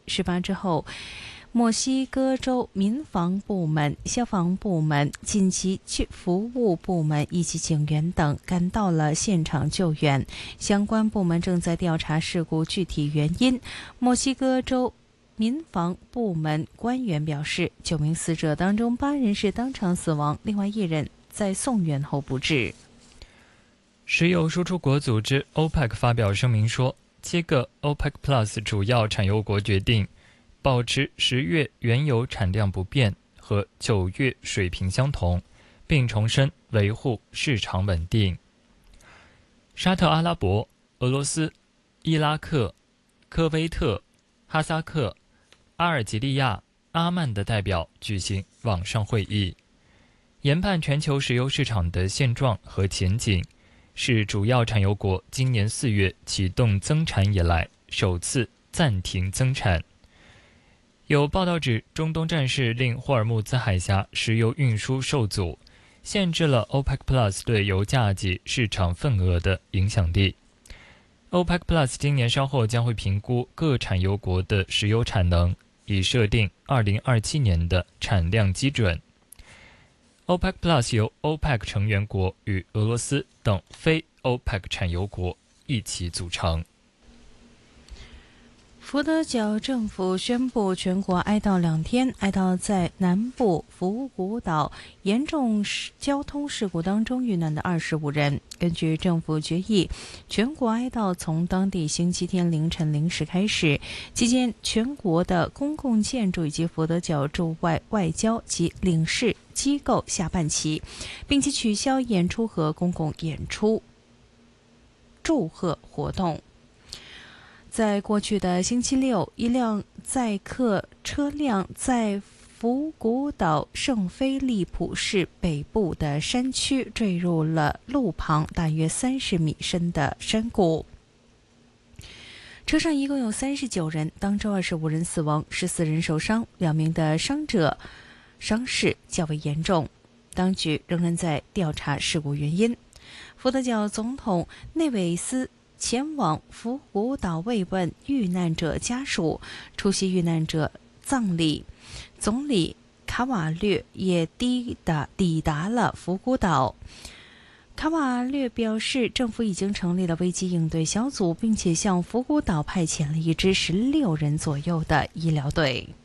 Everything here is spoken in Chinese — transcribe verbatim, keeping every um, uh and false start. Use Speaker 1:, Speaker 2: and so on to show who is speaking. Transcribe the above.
Speaker 1: 事发之后，墨西哥州民防部门、消防部门、紧急服务部门以及警员等赶到了现场救援，相关部门正在调查事故具体原因。墨西哥州民防部门官员表示，九名死者当中八人是当场死亡，另外一人在送院后不治。
Speaker 2: 石油输出国组织 O P E C 发表声明说，七个 O P E C Plus 主要产油国决定保持十月原油产量不变和九月水平相同，并重申维护市场稳定。沙特阿拉伯、俄罗斯、伊拉克、科威特、哈萨克、阿尔及利亚、阿曼的代表举行网上会议，研判全球石油市场的现状和前景，是主要产油国今年四月启动增产以来首次暂停增产。有报道指，中东战事令霍尔木兹海峡石油运输受阻，限制了 O P E C Plus 对油价及市场份额的影响力。O P E C Plus 今年稍后将会评估各产油国的石油产能，以设定二零二七年的产量基准。O P E C Plus 由 O P E C 成员国与俄罗斯等非 O P E C 产油国一起组成。
Speaker 1: 福德角政府宣布全国哀悼两天，哀悼在南部福古岛严重交通事故当中遇难的二十五人。根据政府决议，全国哀悼从当地星期天凌晨零时开始，期间全国的公共建筑以及福德角驻外外交及领事机构下半旗，并且取消演出和公共演出祝贺活动。在过去的星期六，一辆载客车辆在福古岛圣菲利普市北部的山区坠入了路旁大约三十米深的山谷。车上一共有三十九人，当中二十五人死亡，十四人受伤，两名的伤者伤势较为严重。当局仍然在调查事故原因。福德角总统内维斯前往福古岛慰问遇难者家属，出席遇难者葬礼。总理卡瓦略也抵达抵达了福古岛。卡瓦略表示，政府已经成立了危机应对小组，并且向福古岛派遣了一支十六人左右的医疗队。